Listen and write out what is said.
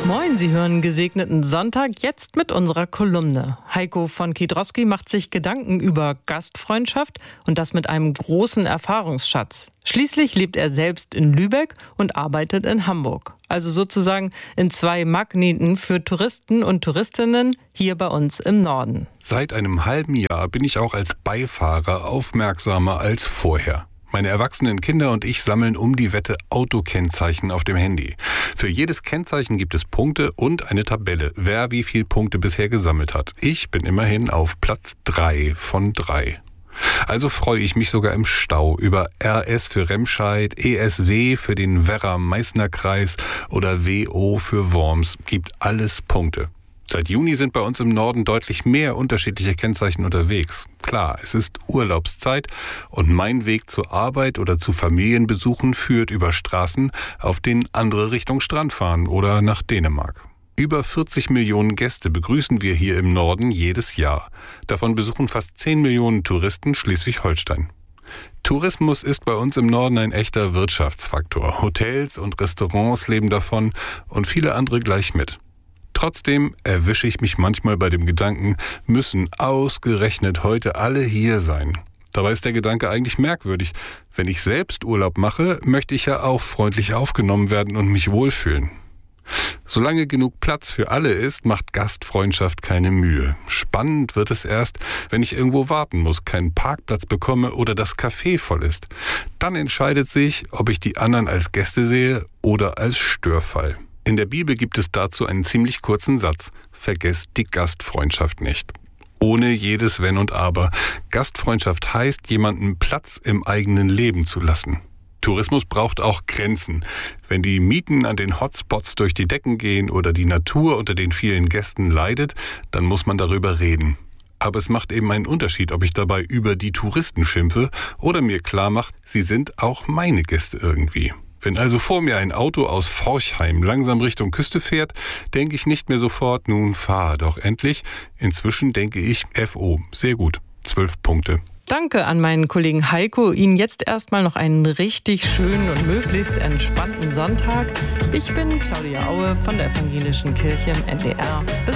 Moin, Sie hören gesegneten Sonntag jetzt mit unserer Kolumne. Heiko von Kiedrowski macht sich Gedanken über Gastfreundschaft und das mit einem großen Erfahrungsschatz. Schließlich lebt er selbst in Lübeck und arbeitet in Hamburg. Also sozusagen in zwei Magneten für Touristen und Touristinnen hier bei uns im Norden. Seit einem halben Jahr bin ich auch als Beifahrer aufmerksamer als vorher. Meine erwachsenen Kinder und ich sammeln um die Wette Autokennzeichen auf dem Handy. Für jedes Kennzeichen gibt es Punkte und eine Tabelle, wer wie viel Punkte bisher gesammelt hat. Ich bin immerhin auf Platz 3 von 3. Also freue ich mich sogar im Stau über RS für Remscheid, ESW für den Werra-Meißner-Kreis oder WO für Worms. Gibt alles Punkte. Seit Juni sind bei uns im Norden deutlich mehr unterschiedliche Kennzeichen unterwegs. Klar, es ist Urlaubszeit und mein Weg zur Arbeit oder zu Familienbesuchen führt über Straßen, auf denen andere Richtung Strand fahren oder nach Dänemark. Über 40 Millionen Gäste begrüßen wir hier im Norden jedes Jahr. Davon besuchen fast 10 Millionen Touristen Schleswig-Holstein. Tourismus ist bei uns im Norden ein echter Wirtschaftsfaktor. Hotels und Restaurants leben davon und viele andere gleich mit. Trotzdem erwische ich mich manchmal bei dem Gedanken, müssen ausgerechnet heute alle hier sein. Dabei ist der Gedanke eigentlich merkwürdig. Wenn ich selbst Urlaub mache, möchte ich ja auch freundlich aufgenommen werden und mich wohlfühlen. Solange genug Platz für alle ist, macht Gastfreundschaft keine Mühe. Spannend wird es erst, wenn ich irgendwo warten muss, keinen Parkplatz bekomme oder das Café voll ist. Dann entscheidet sich, ob ich die anderen als Gäste sehe oder als Störfall. In der Bibel gibt es dazu einen ziemlich kurzen Satz: Vergesst die Gastfreundschaft nicht. Ohne jedes Wenn und Aber. Gastfreundschaft heißt, jemandem Platz im eigenen Leben zu lassen. Tourismus braucht auch Grenzen. Wenn die Mieten an den Hotspots durch die Decken gehen oder die Natur unter den vielen Gästen leidet, dann muss man darüber reden. Aber es macht eben einen Unterschied, ob ich dabei über die Touristen schimpfe oder mir klar mache, sie sind auch meine Gäste irgendwie. Wenn also vor mir ein Auto aus Forchheim langsam Richtung Küste fährt, denke ich nicht mehr sofort, nun fahr doch endlich. Inzwischen denke ich, FO, sehr gut, 12 Punkte. Danke an meinen Kollegen Heiko. Ihnen jetzt erstmal noch einen richtig schönen und möglichst entspannten Sonntag. Ich bin Claudia Aue von der Evangelischen Kirche im NDR. Bis